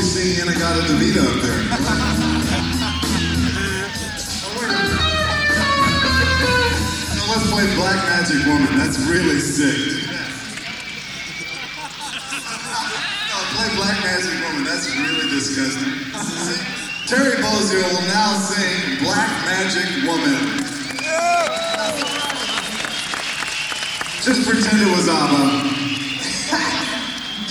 sing Inagata Davida up there. Now let's play Black Magic Woman. That's really sick. No, play Black Magic Woman. That's really disgusting. Terry Bozzio will now sing Black Magic Woman. Just pretend it was ABBA.